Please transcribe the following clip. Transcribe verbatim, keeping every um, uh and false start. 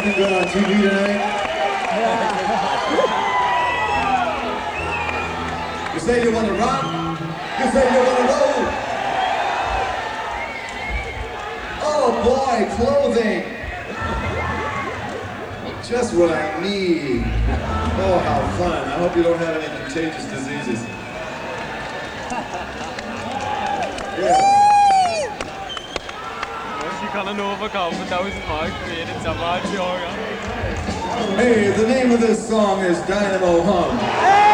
looking good on T V tonight? You say you want to rock? You say you want to roll? Oh boy, clothing! Just what I need. Oh, how fun. I hope you don't have any contagious diseases. Yeah. Hey, the name of this song is Dynamo Hum.